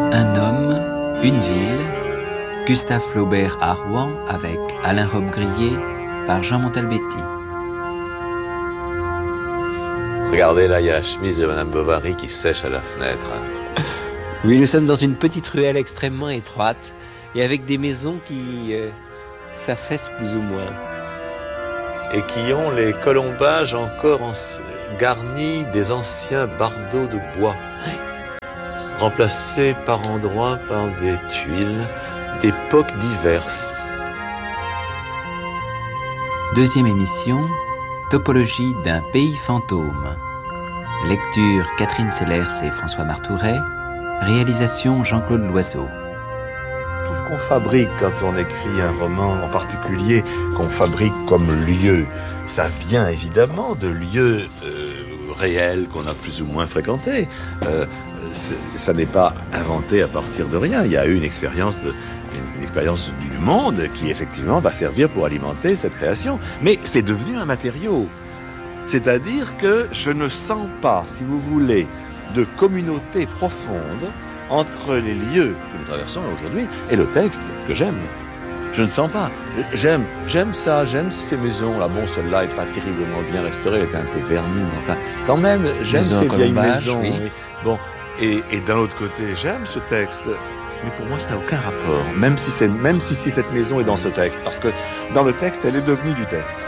Un homme, une ville, Gustave Flaubert à Rouen avec Alain Robbe-Grillet par Jean Montalbetti. Regardez là, il y a la chemise de Madame Bovary qui sèche à la fenêtre. Oui, nous sommes dans une petite ruelle extrêmement étroite et avec des maisons qui s'affaissent plus ou moins. Et qui ont les colombages encore garnis des anciens bardeaux de bois, remplacés par endroits par des tuiles d'époques diverses. Deuxième émission, Topologie d'un pays fantôme. Lecture Catherine Sellers et François Martouret. Réalisation Jean-Claude Loiseau. Tout ce qu'on fabrique quand on écrit un roman, en particulier qu'on fabrique comme lieu, ça vient évidemment de lieux réels qu'on a plus ou moins fréquentés. Ça n'est pas inventé à partir de rien. Il y a eu une expérience du monde qui effectivement va servir pour alimenter cette création. Mais c'est devenu un matériau. C'est-à-dire que je ne sens pas, si vous voulez, de communauté profonde entre les lieux que nous traversons aujourd'hui et le texte que j'aime. Je ne sens pas. J'aime ça, j'aime ces maisons-là. Bon, celle-là n'est pas terriblement bien restaurée, elle était un peu vernie, mais enfin, quand même, j'aime ces vieilles maisons. Oui. Bon, et d'un autre côté, j'aime ce texte. Mais pour moi, ça n'a aucun rapport, même si cette maison est dans ce texte, parce que dans le texte, elle est devenue du texte.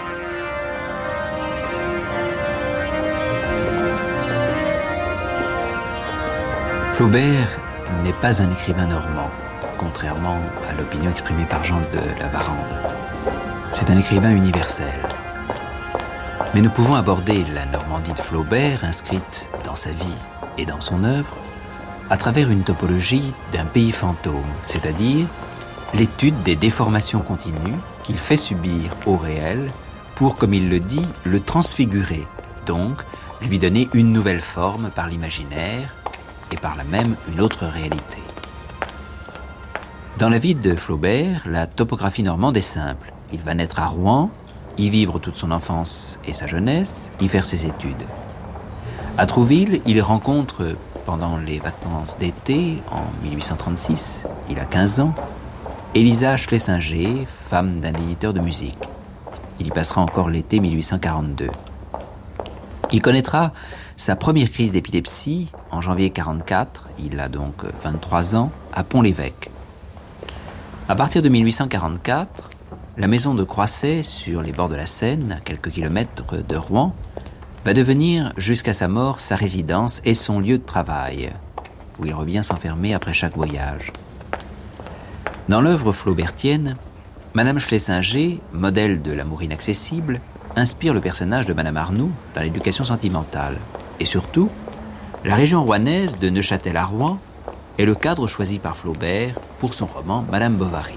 Flaubert n'est pas un écrivain normand, contrairement à l'opinion exprimée par Jean de La Varande. C'est un écrivain universel. Mais nous pouvons aborder la Normandie de Flaubert, inscrite dans sa vie et dans son œuvre, à travers une topologie d'un pays fantôme, c'est-à-dire l'étude des déformations continues qu'il fait subir au réel pour, comme il le dit, le transfigurer, donc lui donner une nouvelle forme par l'imaginaire et par là même une autre réalité. Dans la vie de Flaubert, la topographie normande est simple. Il va naître à Rouen, y vivre toute son enfance et sa jeunesse, y faire ses études. À Trouville, il rencontre, pendant les vacances d'été, en 1836, il a 15 ans, Élisa Schlesinger, femme d'un éditeur de musique. Il y passera encore l'été 1842. Il connaîtra sa première crise d'épilepsie en janvier 1944, il a donc 23 ans, à Pont-l'Évêque. À partir de 1844, la maison de Croisset, sur les bords de la Seine, à quelques kilomètres de Rouen, va devenir jusqu'à sa mort sa résidence et son lieu de travail, où il revient s'enfermer après chaque voyage. Dans l'œuvre flaubertienne, Madame Schlesinger, modèle de l'amour inaccessible, inspire le personnage de Madame Arnoux dans l'éducation sentimentale. Et surtout, la région rouennaise de Neuchâtel à Rouen est le cadre choisi par Flaubert pour son roman Madame Bovary.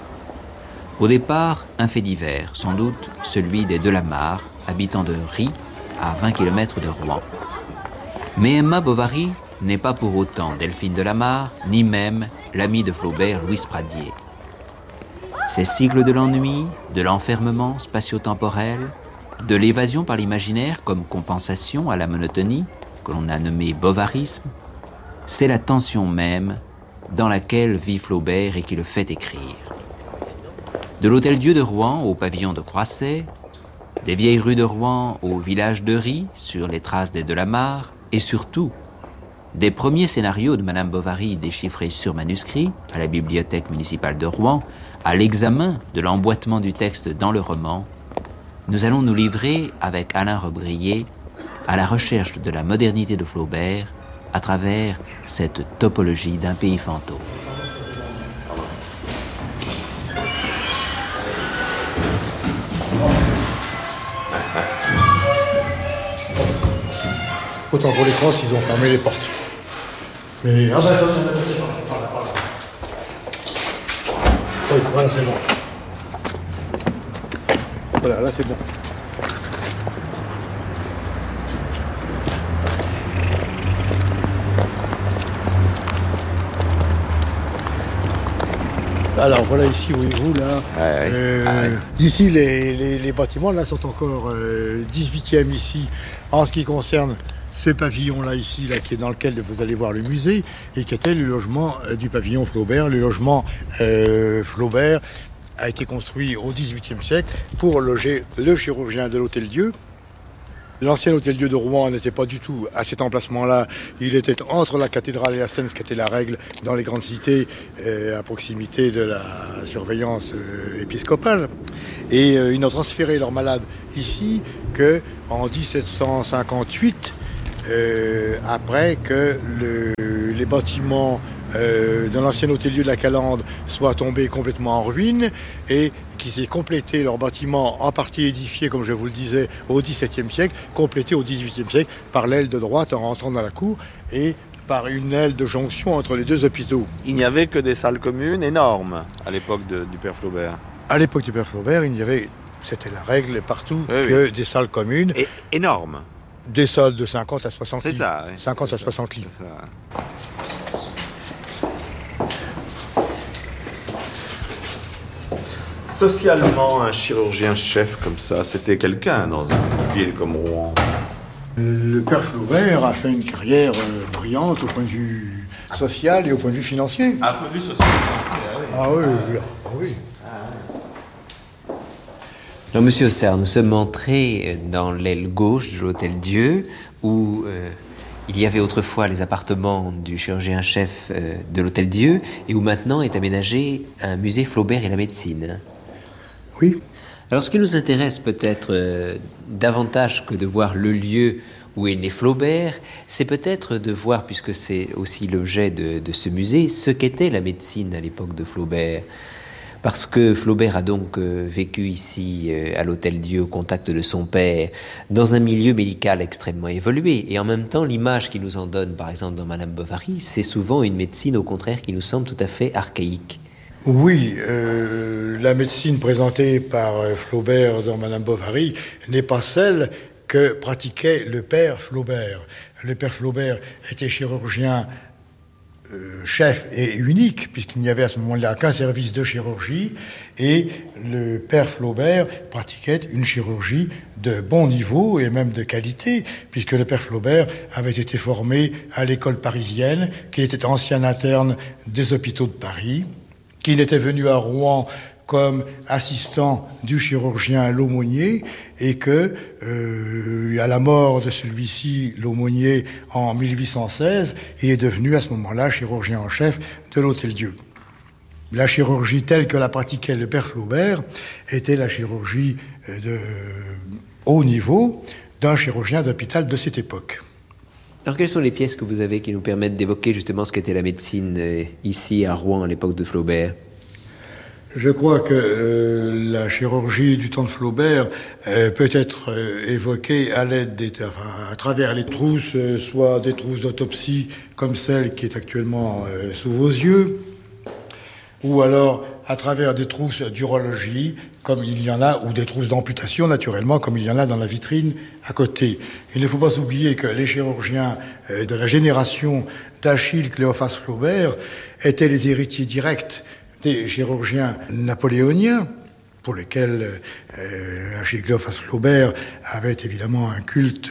Au départ, un fait divers, sans doute celui des Delamarre, habitants de Ry, à 20 km de Rouen. Mais Emma Bovary n'est pas pour autant Delphine Delamarre, ni même l'amie de Flaubert, Louise Pradier. Ces cycles de l'ennui, de l'enfermement spatio-temporel, de l'évasion par l'imaginaire comme compensation à la monotonie, que l'on a nommé bovarisme, c'est la tension même dans laquelle vit Flaubert et qui le fait écrire. De l'Hôtel-Dieu de Rouen au pavillon de Croisset, des vieilles rues de Rouen au village de Ry, sur les traces des Delamarre, et surtout, des premiers scénarios de Madame Bovary déchiffrés sur manuscrit à la bibliothèque municipale de Rouen, à l'examen de l'emboîtement du texte dans le roman, nous allons nous livrer avec Alain Robbe-Grillet à la recherche de la modernité de Flaubert à travers cette topologie d'un pays fantôme. Autant pour les crosses, ils ont fermé les portes. Mais attends, par là. Oui, voilà, c'est bon. Voilà, là c'est bon. Alors voilà ici où il roule là. Ici les bâtiments là sont encore 18e ici en ce qui concerne ce pavillon-là ici, là, qui est dans lequel vous allez voir le musée, et qui était le logement du pavillon Flaubert. Le logement Flaubert a été construit au XVIIIe siècle pour loger le chirurgien de l'Hôtel-Dieu. L'ancien Hôtel-Dieu de Rouen n'était pas du tout à cet emplacement-là. Il était entre la cathédrale et la Seine, ce qui était la règle dans les grandes cités, à proximité de la surveillance épiscopale. Et ils ont transféré leurs malades ici qu'en 1758, après que les bâtiments de l'ancien Hôtel-Dieu de la Calandre soient tombés complètement en ruine et qu'ils aient complété leur bâtiment en partie édifié, comme je vous le disais, au XVIIe siècle, complété au XVIIIe siècle par l'aile de droite en rentrant dans la cour et par une aile de jonction entre les deux hôpitaux. Il n'y avait que des salles communes énormes à l'époque du père Flaubert. À l'époque du père Flaubert, il n'y avait, c'était la règle partout, que des salles communes. Et énormes. Des salles de 50 à 60 lits. C'est ça, oui. 50 à 60 lits. C'est ça. Socialement, un chirurgien-chef comme ça, c'était quelqu'un dans une ville comme Rouen. Le père Flaubert a fait une carrière brillante au point de vue social et au point de vue financier. Un point de vue social et financier, Ah oui, ah oui. Alors, Monsieur Auxerre, nous sommes entrés dans l'aile gauche de l'Hôtel-Dieu, où il y avait autrefois les appartements du chirurgien-chef de l'Hôtel-Dieu, et où maintenant est aménagé un musée Flaubert et la médecine. Oui. Alors, ce qui nous intéresse peut-être davantage que de voir le lieu où est né Flaubert, c'est peut-être de voir, puisque c'est aussi l'objet de ce musée, ce qu'était la médecine à l'époque de Flaubert. Parce que Flaubert a donc vécu ici à l'Hôtel-Dieu au contact de son père, dans un milieu médical extrêmement évolué. Et en même temps, l'image qu'il nous en donne, par exemple dans Madame Bovary, c'est souvent une médecine, au contraire, qui nous semble tout à fait archaïque. Oui, la médecine présentée par Flaubert dans Madame Bovary n'est pas celle que pratiquait le père Flaubert. Le père Flaubert était chirurgien chef et unique, puisqu'il n'y avait à ce moment-là qu'un service de chirurgie, et le père Flaubert pratiquait une chirurgie de bon niveau et même de qualité, puisque le père Flaubert avait été formé à l'école parisienne, qui était ancien interne des hôpitaux de Paris, qu'il était venu à Rouen comme assistant du chirurgien L'aumônier, et que, à la mort de celui-ci, L'aumônier, en 1816, il est devenu à ce moment-là chirurgien en chef de l'Hôtel-Dieu. La chirurgie telle que la pratiquait le père Flaubert était la chirurgie de haut niveau d'un chirurgien d'hôpital de cette époque. Alors, quelles sont les pièces que vous avez qui nous permettent d'évoquer justement ce qu'était la médecine ici à Rouen à l'époque de Flaubert ? Je crois que la chirurgie du temps de Flaubert peut être évoquée à l'aide à travers les trousses, soit des trousses d'autopsie comme celle qui est actuellement sous vos yeux, ou alors à travers des trousses d'urologie, comme il y en a, ou des trousses d'amputation, naturellement, comme il y en a dans la vitrine à côté. Il ne faut pas oublier que les chirurgiens de la génération d'Achille Cléophas Flaubert étaient les héritiers directs des chirurgiens napoléoniens, pour lesquels Achille Cléophas Flaubert avait évidemment un culte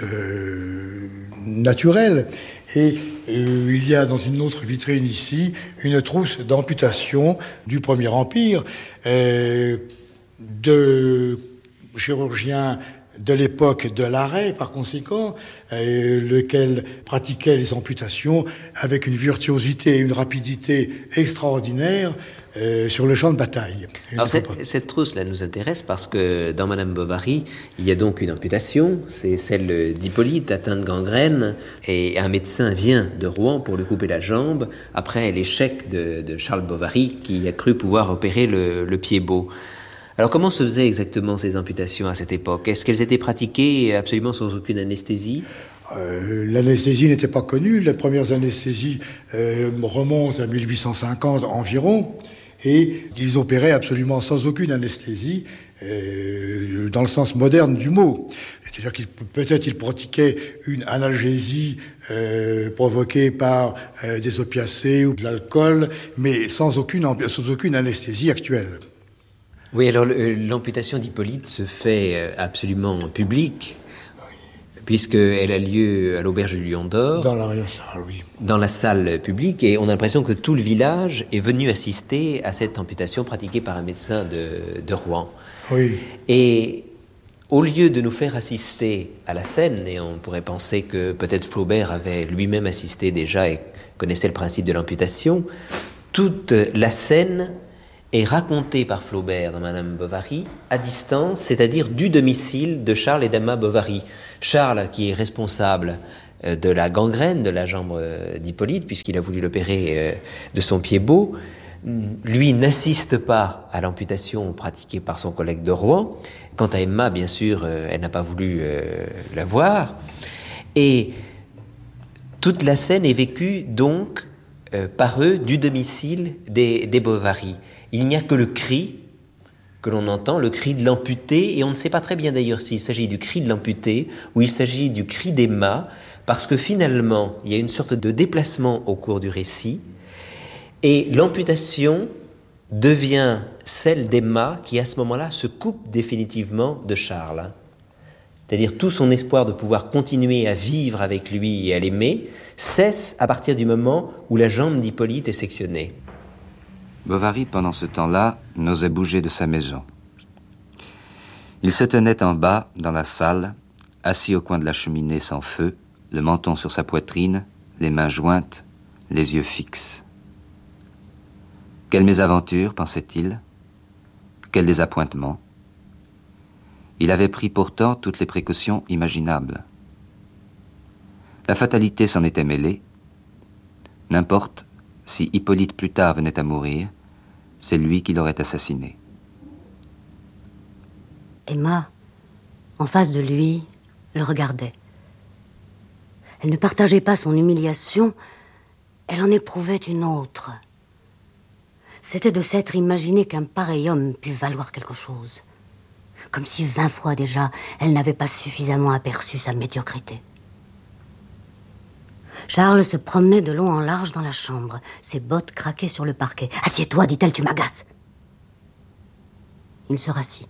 naturel. Et il y a dans une autre vitrine ici une trousse d'amputation du Premier Empire de chirurgiens de l'époque de l'arrêt, par conséquent, lequel pratiquait les amputations avec une virtuosité et une rapidité extraordinaires sur le champ de bataille. Alors cette trousse-là nous intéresse parce que dans Madame Bovary, il y a donc une amputation, c'est celle d'Hippolyte atteint de gangrène, et un médecin vient de Rouen pour lui couper la jambe après l'échec de Charles Bovary qui a cru pouvoir opérer le pied beau. Alors comment se faisaient exactement ces amputations à cette époque ? Est-ce qu'elles étaient pratiquées absolument sans aucune anesthésie ? L'anesthésie n'était pas connue. Les premières anesthésies remontent à 1850 environ, et ils opéraient absolument sans aucune anesthésie, dans le sens moderne du mot. C'est-à-dire qu'ils pratiquaient une analgésie provoquée par des opiacés ou de l'alcool, mais sans aucune anesthésie actuelle. Oui, alors l'amputation d'Hippolyte se fait absolument publique. puisqu'elle a lieu à l'Auberge du Lion d'Or. Dans l'arrière-salle, oui. Dans la salle publique, et on a l'impression que tout le village est venu assister à cette amputation pratiquée par un médecin de Rouen. Oui. Et au lieu de nous faire assister à la scène, et on pourrait penser que peut-être Flaubert avait lui-même assisté déjà et connaissait le principe de l'amputation, toute la scène est racontée par Flaubert dans Madame Bovary à distance, c'est-à-dire du domicile de Charles et d'Emma Bovary. Charles, qui est responsable de la gangrène de la jambe d'Hippolyte, puisqu'il a voulu l'opérer de son pied beau, lui n'assiste pas à l'amputation pratiquée par son collègue de Rouen. Quant à Emma, bien sûr, elle n'a pas voulu la voir. Et toute la scène est vécue donc par eux du domicile des Bovary. Il n'y a que le cri que l'on entend, le cri de l'amputé, et on ne sait pas très bien d'ailleurs s'il s'agit du cri de l'amputé ou il s'agit du cri d'Emma, parce que finalement, il y a une sorte de déplacement au cours du récit, et l'amputation devient celle d'Emma qui, à ce moment-là, se coupe définitivement de Charles. C'est-à-dire tout son espoir de pouvoir continuer à vivre avec lui et à l'aimer cesse à partir du moment où la jambe d'Hippolyte est sectionnée. Bovary, pendant ce temps-là, n'osait bouger de sa maison. Il se tenait en bas, dans la salle, assis au coin de la cheminée sans feu, le menton sur sa poitrine, les mains jointes, les yeux fixes. Quelle mésaventure, pensait-il? Quel désappointement? Il avait pris pourtant toutes les précautions imaginables. La fatalité s'en était mêlée. N'importe, si Hippolyte plus tard venait à mourir, c'est lui qui l'aurait assassiné. Emma, en face de lui, le regardait. Elle ne partageait pas son humiliation, elle en éprouvait une autre. C'était de s'être imaginé qu'un pareil homme pût valoir quelque chose. Comme si 20 fois déjà, elle n'avait pas suffisamment aperçu sa médiocrité. Charles se promenait de long en large dans la chambre. Ses bottes craquaient sur le parquet. « Assieds-toi, dit-elle, tu m'agaces. » Il se rassit.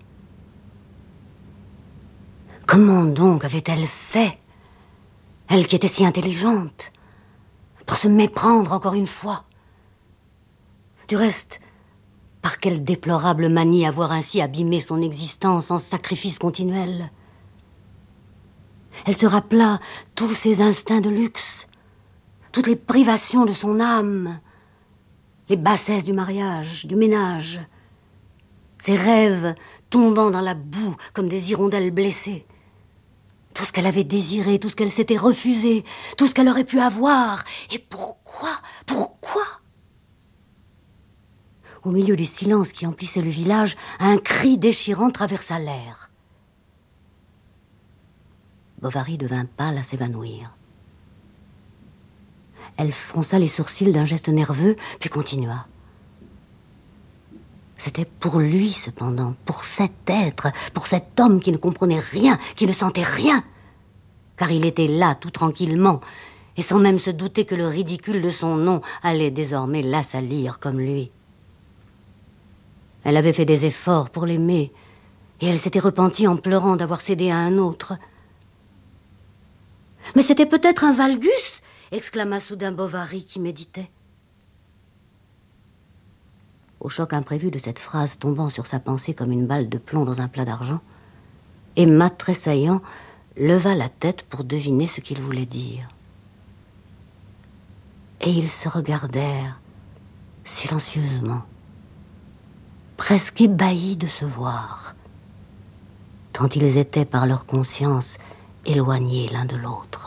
Comment donc avait-elle fait, elle qui était si intelligente, pour se méprendre encore une fois? Du reste, par quelle déplorable manie avoir ainsi abîmé son existence en sacrifice continuel? Elle se rappela tous ses instincts de luxe, toutes les privations de son âme, les bassesses du mariage, du ménage, ses rêves tombant dans la boue comme des hirondelles blessées. Tout ce qu'elle avait désiré, tout ce qu'elle s'était refusé, tout ce qu'elle aurait pu avoir. Et pourquoi? Au milieu du silence qui emplissait le village, un cri déchirant traversa l'air. Bovary devint pâle à s'évanouir. Elle fronça les sourcils d'un geste nerveux, puis continua. C'était pour lui, cependant, pour cet être, pour cet homme qui ne comprenait rien, qui ne sentait rien. Car il était là, tout tranquillement, et sans même se douter que le ridicule de son nom allait désormais l'assaillir comme lui. Elle avait fait des efforts pour l'aimer, et elle s'était repentie en pleurant d'avoir cédé à un autre. « Mais c'était peut-être un valgus !» exclama soudain Bovary qui méditait. Au choc imprévu de cette phrase tombant sur sa pensée comme une balle de plomb dans un plat d'argent, Emma, tressaillant, leva la tête pour deviner ce qu'il voulait dire. Et ils se regardèrent silencieusement, presque ébahis de se voir, tant ils étaient par leur conscience éloignés l'un de l'autre.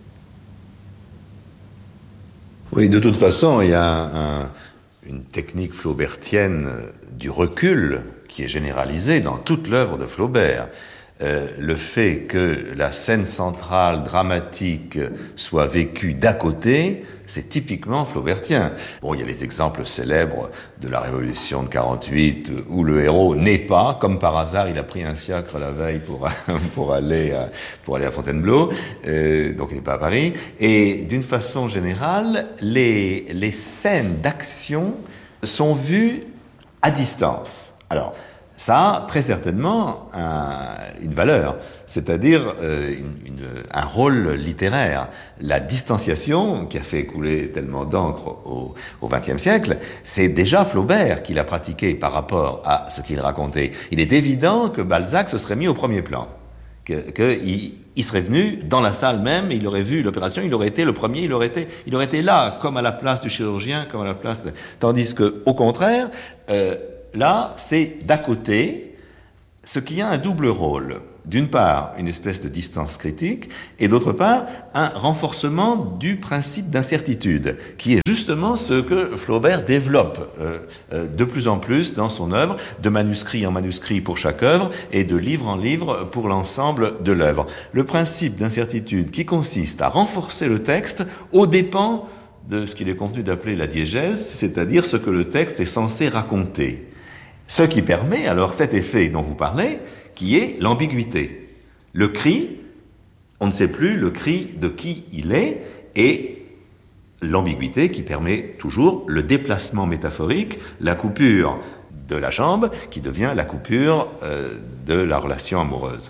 Oui, de toute façon, il y a une technique flaubertienne du recul qui est généralisée dans toute l'œuvre de Flaubert. Le fait que la scène centrale dramatique soit vécue d'à côté, c'est typiquement flaubertien. Bon, il y a les exemples célèbres de la Révolution de 48 où le héros n'est pas, comme par hasard, il a pris un fiacre la veille pour aller à Fontainebleau, donc il n'est pas à Paris. Et d'une façon générale, les scènes d'action sont vues à distance. Alors, Ça a très certainement une valeur, c'est-à-dire un rôle littéraire. La distanciation, qui a fait couler tellement d'encre au XXe siècle, c'est déjà Flaubert qui l'a pratiqué par rapport à ce qu'il racontait. Il est évident que Balzac se serait mis au premier plan, qu'il serait venu dans la salle même, il aurait vu l'opération, il aurait été le premier, il aurait été là, comme à la place du chirurgien, comme à la place... Tandis que, au contraire... là, c'est d'à côté, ce qui a un double rôle. D'une part, une espèce de distance critique, et d'autre part, un renforcement du principe d'incertitude, qui est justement ce que Flaubert développe de plus en plus dans son œuvre, de manuscrit en manuscrit pour chaque œuvre, et de livre en livre pour l'ensemble de l'œuvre. Le principe d'incertitude qui consiste à renforcer le texte aux dépens de ce qu'il est convenu d'appeler la diégèse, c'est-à-dire ce que le texte est censé raconter. Ce qui permet alors cet effet dont vous parlez, qui est l'ambiguïté. Le cri, on ne sait plus le cri de qui il est, et l'ambiguïté qui permet toujours le déplacement métaphorique, la coupure de la jambe qui devient la coupure de la relation amoureuse.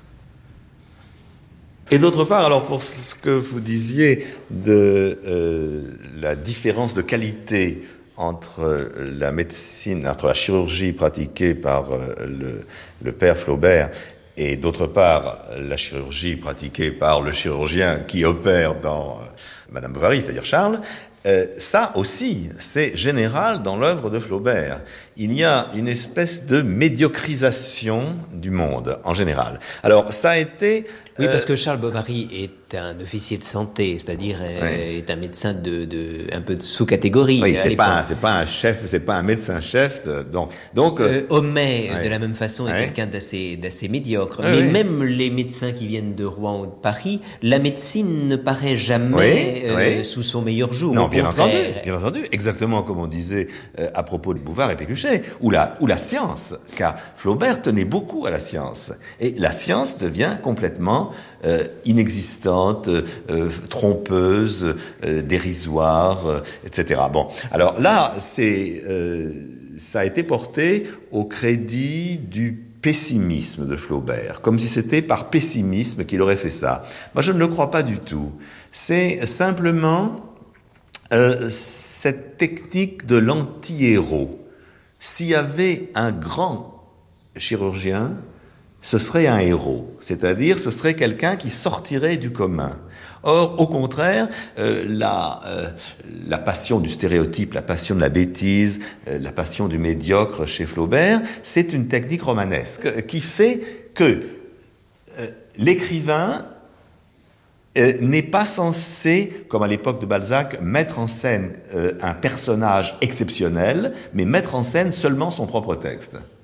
Et d'autre part, alors pour ce que vous disiez de la différence de qualité entre la médecine, entre la chirurgie pratiquée par le père Flaubert et d'autre part la chirurgie pratiquée par le chirurgien qui opère dans Madame Bovary, c'est-à-dire Charles, ça aussi, c'est général dans l'œuvre de Flaubert. Il y a une espèce de médiocrisation du monde, en général. Alors, ça a été... Oui, parce que Charles Bovary est un officier de santé, c'est-à-dire est un médecin un peu de sous-catégorie. Oui, c'est pas un chef, c'est pas un médecin-chef. Donc Homais, de la même façon, est quelqu'un d'assez médiocre. Mais même les médecins qui viennent de Rouen ou de Paris, la médecine ne paraît jamais sous son meilleur jour. Non, bien entendu, exactement comme on disait à propos de Bouvard et Pécuchet, ou la science, car Flaubert tenait beaucoup à la science, et la science devient complètement inexistante, trompeuse, dérisoire, etc. Bon, alors là, ça a été porté au crédit du pessimisme de Flaubert, comme si c'était par pessimisme qu'il aurait fait ça. Moi, je ne le crois pas du tout. C'est simplement cette technique de l'anti-héros. S'il y avait un grand chirurgien, ce serait un héros, c'est-à-dire ce serait quelqu'un qui sortirait du commun. Or, au contraire, la passion du stéréotype, la passion de la bêtise, la passion du médiocre chez Flaubert, c'est une technique romanesque qui fait que l'écrivain n'est pas censé, comme à l'époque de Balzac, mettre en scène un personnage exceptionnel, mais mettre en scène seulement son propre texte.